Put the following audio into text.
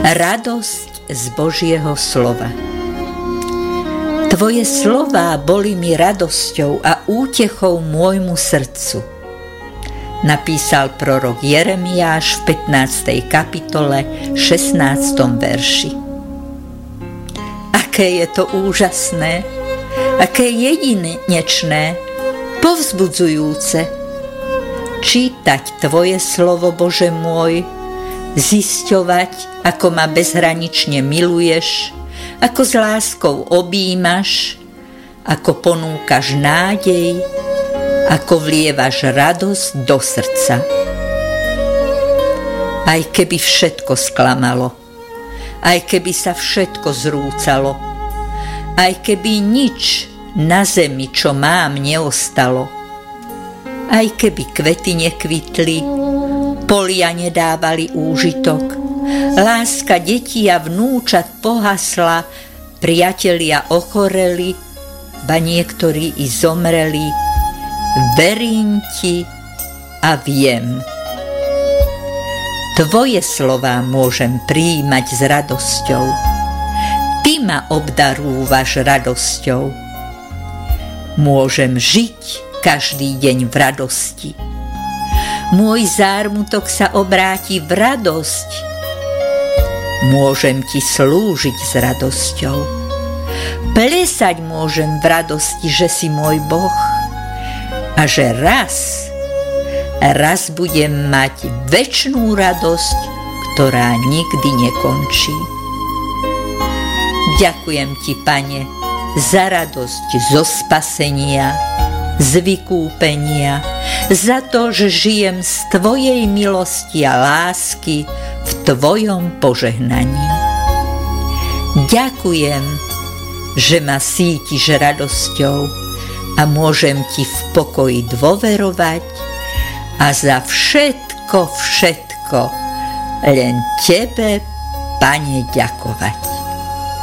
Radosť z Božieho slova. Tvoje slová boli mi radosťou a útechou môjmu srdcu, napísal prorok Jeremiáš v 15. kapitole 16. verši. Aké je to úžasné, aké jedinečné, povzbudzujúce čítať tvoje slovo, Bože môj, zisťovať, ako ma bezhranične miluješ, ako s láskou objímaš, ako ponúkaš nádej, ako vlievaš radosť do srdca. Aj keby všetko sklamalo, aj keby sa všetko zrúcalo, aj keby nič na zemi, čo mám, neostalo, aj keby kvety nekvitli, polia nedávali úžitok, láska detí a vnúčat pohasla, priatelia ochoreli, ba niektorí i zomreli, verím ti a viem. Tvoje slová môžem prijímať s radosťou. Ty ma obdarúvaš radosťou. Môžem žiť každý deň v radosti. Môj zármutok sa obráti v radosť. Môžem ti slúžiť s radosťou. Plesať môžem v radosti, že si môj Boh a že raz budem mať večnú radosť, ktorá nikdy nekončí. Ďakujem ti, Pane, za radosť zo spasenia, z vykúpenia, za to, že žijem z tvojej milosti a lásky v tvojom požehnaní. Ďakujem, že ma sítiš radosťou a môžem ti v pokoji dôverovať a za všetko len tebe, Pane, ďakovať.